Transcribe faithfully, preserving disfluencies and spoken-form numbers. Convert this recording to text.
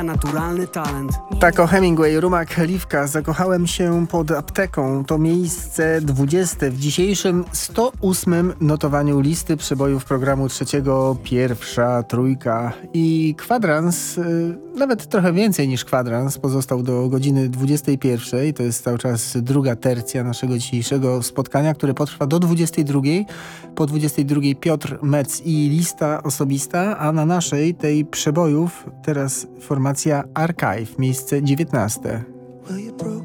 naturalny talent. Tak o Hemingway, Rumak Liwka. Zakochałem się pod apteką. To miejsce dwudzieste w dzisiejszym sto ósmym notowaniu listy przebojów programu trzeciego, pierwsza trójka. I kwadrans, yy, nawet trochę więcej niż kwadrans, pozostał do godziny dwudziestej pierwszej. To jest cały czas druga tercja naszego dzisiejszego spotkania, które potrwa do dwudziestej drugiej. Po dwudziestej drugiej Piotr Metz i lista osobista, a na naszej, tej przebojów, teraz formacja Archive, miejsce dziewiętnaste. Well, you broke